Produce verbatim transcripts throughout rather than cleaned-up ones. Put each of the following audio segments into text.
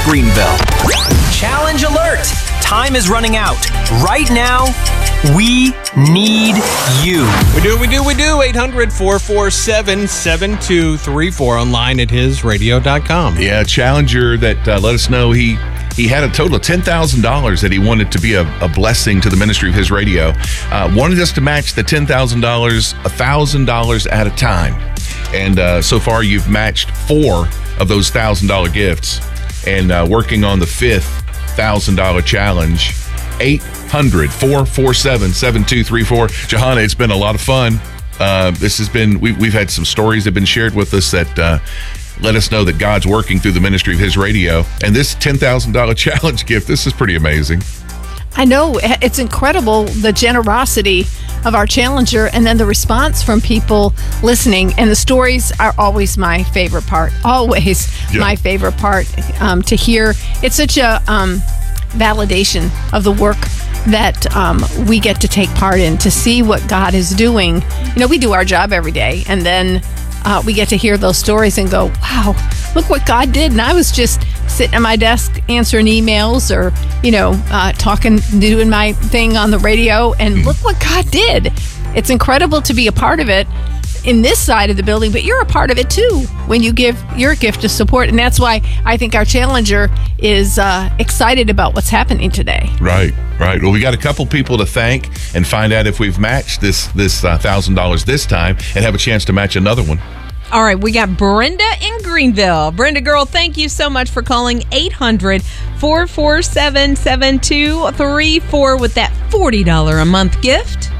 Greenville. Challenge alert! Time is running out. Right now, we need you. We do, we do, we do. eight hundred, four four seven, seven two three four online at his radio dot com. Yeah, Challenger that uh, let us know he he had a total of ten thousand dollars that he wanted to be a, a blessing to the ministry of His Radio. Uh, wanted us to match the ten thousand dollars, one thousand dollars at a time. And uh, so far, you've matched four of those one thousand dollars gifts and uh, working on the fifth one thousand dollars challenge. eight hundred, four four seven, seven two three four. Johanna, it's been a lot of fun. Uh, this has been, we, we've had some stories that have been shared with us that uh, let us know that God's working through the ministry of His Radio. And this ten thousand dollars challenge gift, this is pretty amazing. I know. It's incredible, the generosity of our Challenger and then the response from people listening. And the stories are always my favorite part. Always yeah. my favorite part um, to hear. It's such a um, validation of the work that um, we get to take part in, to see what God is doing. You know, we do our job every day, and then uh, we get to hear those stories and go, wow, look what God did. And I was just sitting at my desk answering emails or, you know, uh, talking, doing my thing on the radio, and look what God did. It's incredible to be a part of it in this side of the building, but you're a part of it too when you give your gift of support. And that's why I think our Challenger is uh, excited about what's happening today. Right, right. Well, we got a couple people to thank and find out if we've matched this this uh, one thousand dollars this time and have a chance to match another one. All right, we got Brenda in Greenville. Brenda, girl, thank you so much for calling eight hundred, four four seven, seven two three four with that forty dollars a month gift.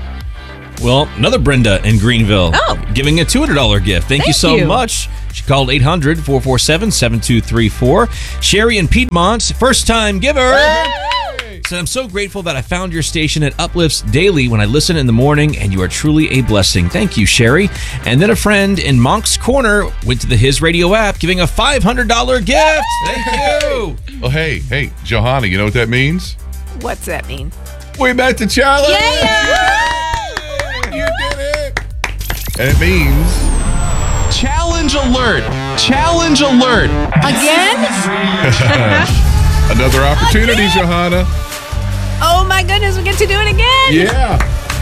Well, another Brenda in Greenville. Oh. Giving a two hundred dollars gift. Thank, Thank you so you. much. She called eight hundred, four four seven, seven two three four. Sherry in Piedmont, first time giver. Hey! Said, I'm so grateful that I found your station. It uplifts daily when I listen in the morning, and you are truly a blessing. Thank you, Sherry. And then a friend in Monk's Corner went to the His Radio app, giving a five hundred dollars gift. Thank you. Well, hey, hey, Johanna, you know what that means? What's that mean? We met the challenge. Yeah! You did it. And it means Challenge alert! Challenge alert! Again? another opportunity, Again? Johanna. Oh my goodness, we get to do it again. Yeah.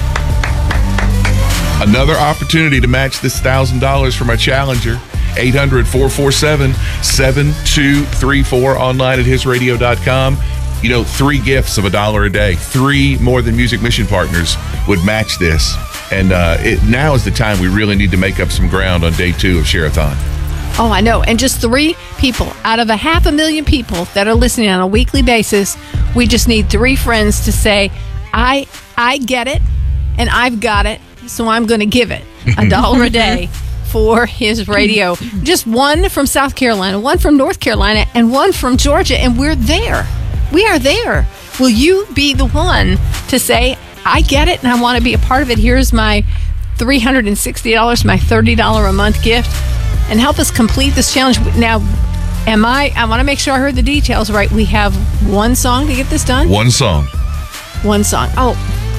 Another opportunity to match this one thousand dollars from our Challenger. eight hundred, four four seven, seven two three four online at his radio dot com. You know, three gifts of a dollar a day. Three More Than Music mission partners would match this. And uh, it, now is the time we really need to make up some ground on day two of Share-a-thon. Oh, I know. And just three people out of a half a million people that are listening on a weekly basis, we just need three friends to say, I I get it, and I've got it, so I'm going to give it a dollar a day for His Radio. Just one from South Carolina, one from North Carolina, and one from Georgia, and we're there. We are there. Will you be the one to say, I get it, and I want to be a part of it. Here's my three hundred sixty dollars, my thirty dollars a month gift, and help us complete this challenge. Now, am I, I want to make sure I heard the details right. We have one song to get this done? One song. One song. Oh,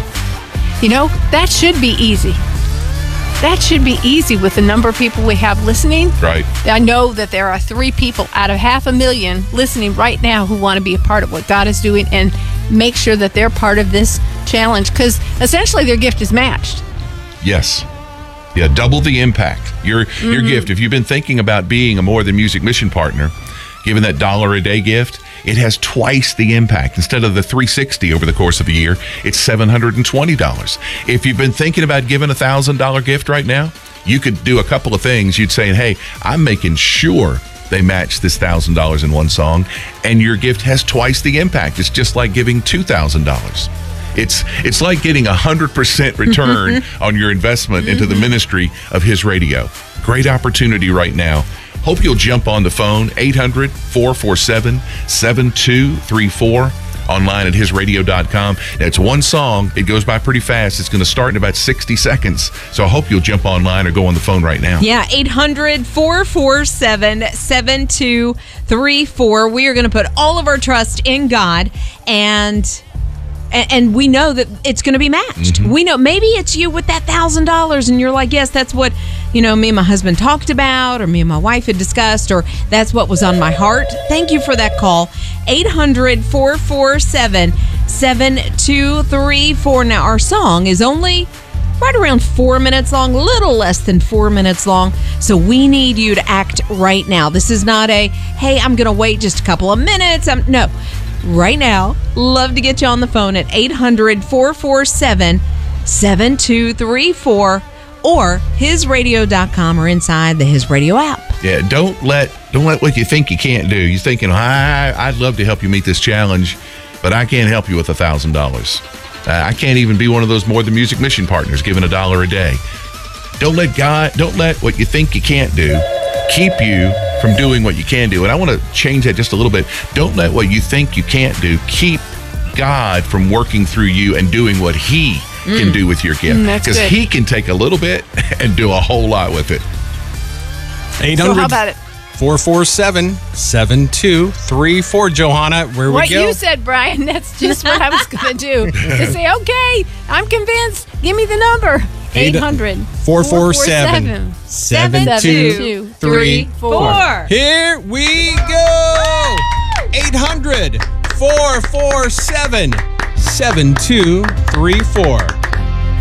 you know, that should be easy. That should be easy with the number of people we have listening. Right. I know that there are three people out of half a million listening right now who want to be a part of what God is doing and make sure that they're part of this challenge, because essentially their gift is matched. Yes. Yeah, double the impact. Your mm-hmm. your gift, if you've been thinking about being a More Than Music mission partner, given that dollar a day gift, it has twice the impact. Instead of the three hundred sixty dollars over the course of a year, it's seven hundred twenty dollars. If you've been thinking about giving a one thousand dollars gift right now, you could do a couple of things. You'd say, hey, I'm making sure they match this one thousand dollars in one song, and your gift has twice the impact. It's just like giving two thousand dollars. It's it's like getting a one hundred percent return on your investment into the ministry of His Radio. Great opportunity right now. Hope you'll jump on the phone, eight hundred, four four seven, seven two three four, online at his radio dot com. It's one song. It goes by pretty fast. It's going to start in about sixty seconds. So I hope you'll jump online or go on the phone right now. Yeah, eight hundred, four four seven, seven two three four. We are going to put all of our trust in God, and and, and we know that it's going to be matched. Mm-hmm. We know maybe it's you with that one thousand dollars, and you're like, yes, that's what you know, me and my husband talked about, or me and my wife had discussed, or that's what was on my heart. Thank you for that call. eight hundred, four four seven, seven two three four. Now, our song is only right around four minutes long, a little less than four minutes long. So we need you to act right now. This is not a, hey, I'm going to wait just a couple of minutes. I'm, no, right now. Love to get you on the phone at eight hundred, four four seven, seven two three four or his radio dot com or inside the His Radio app. Yeah, don't let don't let what you think you can't do. You're thinking, I, I'd love to help you meet this challenge, but I can't help you with a thousand dollars. I can't even be one of those More Than Music mission partners giving a dollar a day. Don't let God, don't let what you think you can't do keep you from doing what you can do. And I want to change that just a little bit. Don't let what you think you can't do keep God from working through you and doing what He mm. can do with your gift. Because mm, He can take a little bit and do a whole lot with it. eight hundred, so how about it? four four seven, seven two three four. Johanna, where what we go? What you said, Brian, that's just what I was going to do. To say, okay, I'm convinced. Give me the number. eight hundred, four four seven, seven two three four. Here we go. eight hundred, four four seven, seven two three four.